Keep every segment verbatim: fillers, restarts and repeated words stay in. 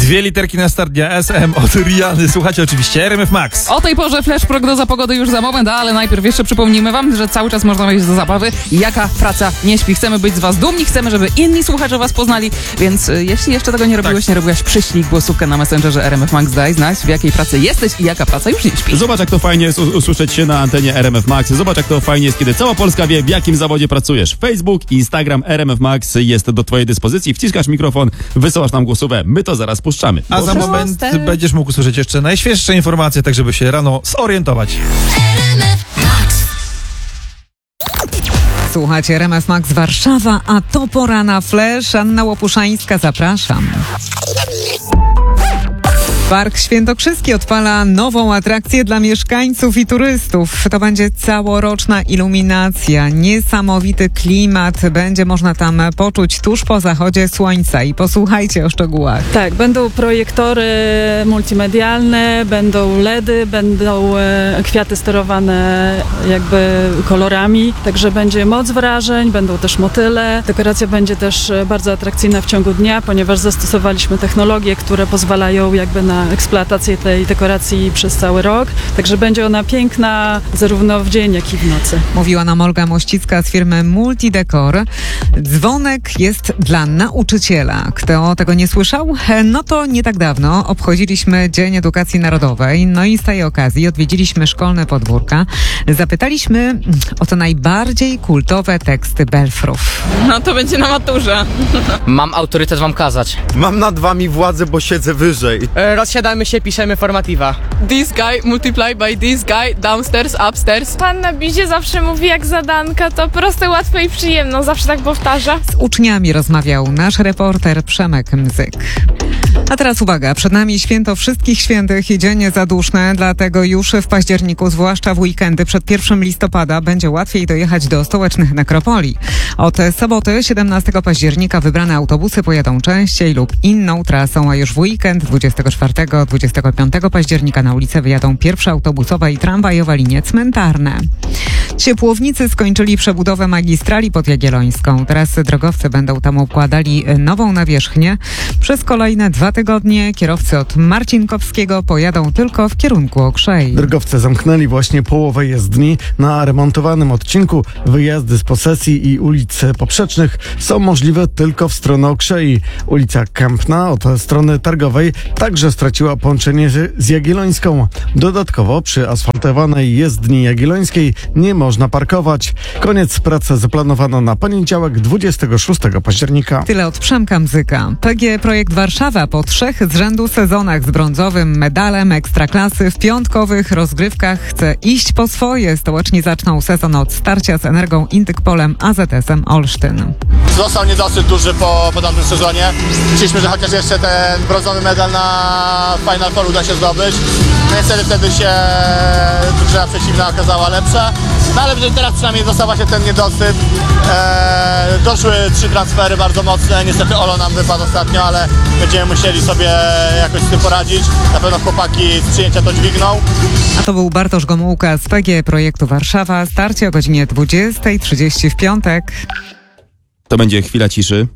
Dwie literki na start dnia, S M od Riany. Słuchacie oczywiście R M F Max. O tej porze flash prognoza pogody już za moment, ale najpierw jeszcze przypomnimy wam, że cały czas można wejść do zabawy. Jaka praca nie śpi. Chcemy być z was dumni, chcemy, żeby inni słuchacze was poznali, więc y, jeśli jeszcze tego nie robiłeś, tak. nie robiłaś, przyślij głosówkę na Messengerze R M F Max, daj znać, w jakiej pracy jesteś i jaka praca już nie śpi. Zobacz, jak to fajnie jest usłyszeć się na antenie R M F Max. Zobacz, jak to fajnie jest, kiedy cała Polska wie, w jakim zawodzie pracujesz. Facebook, Instagram, R M F Max jest do twojej dyspozycji. Wciskasz mikrofon, wysyłasz nam głosówkę, my to zaraz puszczamy. A za moment będziesz mógł usłyszeć jeszcze najświeższe informacje, tak żeby się rano zorientować. Słuchajcie, R M F Max Warszawa, a to pora na flash. Anna Łopuszańska, zapraszam. Park Świętokrzyski odpala nową atrakcję dla mieszkańców i turystów. To będzie całoroczna iluminacja. Niesamowity klimat będzie można tam poczuć tuż po zachodzie słońca. I posłuchajcie o szczegółach. Tak, będą projektory multimedialne, będą LEDy, będą e, kwiaty sterowane jakby kolorami, także będzie moc wrażeń, będą też motyle. Dekoracja będzie też bardzo atrakcyjna w ciągu dnia, ponieważ zastosowaliśmy technologie, które pozwalają jakby na eksploatację tej dekoracji przez cały rok. Także będzie ona piękna zarówno w dzień, jak i w nocy. Mówiła nam Olga Mościcka z firmy Multidecor. Dzwonek jest dla nauczyciela. Kto tego nie słyszał? No to nie tak dawno obchodziliśmy Dzień Edukacji Narodowej. No i z tej okazji odwiedziliśmy szkolne podwórka. Zapytaliśmy o te najbardziej kultowe teksty Belfrów. No to będzie na maturze. Mam autorytet wam kazać. Mam nad wami władzę, bo siedzę wyżej. E, rozsiadamy się, piszemy formativa. This guy multiply by this guy downstairs, upstairs. Pan na bizie zawsze mówi jak zadanka, to proste, łatwe i przyjemne. Zawsze tak powtarza. Z uczniami rozmawiał nasz reporter Przemek Mzyk. A teraz uwaga, przed nami święto Wszystkich Świętych i dzień zaduszny, dlatego już w październiku, zwłaszcza w weekendy przed pierwszego listopada, będzie łatwiej dojechać do stołecznych nekropolii. Od soboty siedemnastego października wybrane autobusy pojadą częściej lub inną trasą, a już w weekend dwudziestego czwartego do dwudziestego piątego października na ulicę wyjadą pierwsze autobusowe i tramwajowe linie cmentarne. Ciepłownicy skończyli przebudowę magistrali pod Jagiellońską. Teraz drogowcy będą tam układali nową nawierzchnię. Przez kolejne dwa tygodnie kierowcy od Marcinkowskiego pojadą tylko w kierunku Okrzei. Drogowcy zamknęli właśnie połowę jezdni. Na remontowanym odcinku wyjazdy z posesji i ulic poprzecznych są możliwe tylko w stronę Okrzei. Ulica Kępna od strony Targowej także straciła połączenie z Jagiellońską. Dodatkowo przy asfaltowanej jezdni jagiellońskiej nie można parkować. Koniec pracy zaplanowano na poniedziałek dwudziestego szóstego października. Tyle od Przemka Mzyka. P G Projekt Warszawa po trzech z rzędu sezonach z brązowym medalem Ekstraklasy w piątkowych rozgrywkach chce iść po swoje. Stołeczni zaczną sezon od starcia z Energą Intykpolem A Z S-em Olsztyn. Został niedosyt duży po, po tamtym sezonie. Chcieliśmy, że chociaż jeszcze ten brązowy medal na Final Four uda się zdobyć. No niestety wtedy się drużyna przeciwna okazała lepsza. No ale teraz przynajmniej został właśnie ten niedosyt. Eee, doszły trzy transfery bardzo mocne. Niestety Olo nam wypadł ostatnio, ale będziemy musieli sobie jakoś z tym poradzić. Na pewno chłopaki z przyjęcia to dźwigną. A to był Bartosz Gomułka z P G Projektu Warszawa. Starcie o godzinie dwudziestej trzydzieści w piątek. To będzie chwila ciszy.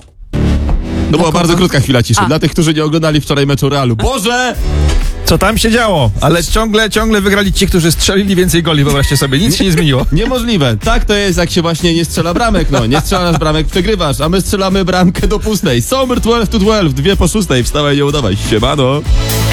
To była bardzo krótka chwila ciszy. A. Dla tych, którzy nie oglądali wczoraj meczu Realu. Boże! Co tam się działo? Ale ciągle, ciągle wygrali ci, którzy strzelili więcej goli. Wyobraźcie sobie, nic się nie zmieniło. Niemożliwe. Tak to jest, jak się właśnie nie strzela bramek. No, nie strzelasz bramek, przegrywasz, a my strzelamy bramkę do pustej. Summer dwanaście to dwanaście, dwie po szóstej. Wstawaj, nie udawaj. Siemano.